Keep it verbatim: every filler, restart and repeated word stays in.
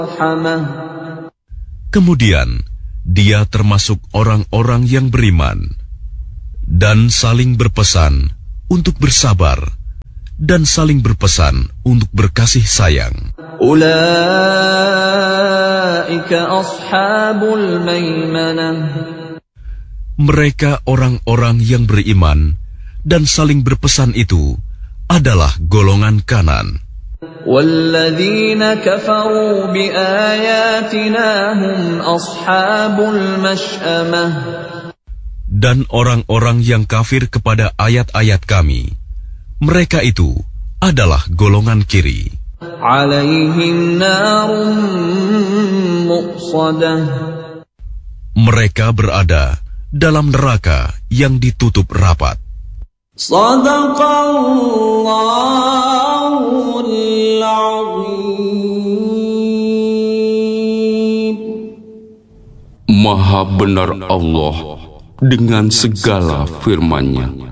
Kemudian dia termasuk orang-orang yang beriman dan saling berpesan untuk bersabar dan saling berpesan untuk berkasih sayang. Ulaika ashabul maimanah. Mereka orang-orang yang beriman dan saling berpesan itu adalah golongan kanan. Walladzina kafaru biayatina hum ashabul mash'amah. Dan orang-orang yang kafir kepada ayat-ayat kami, mereka itu adalah golongan kiri. Alaihim narun muqsadah. Mereka berada dalam neraka yang ditutup rapat. Shadaqallahul azim. Maha benar Allah dengan segala firman-Nya.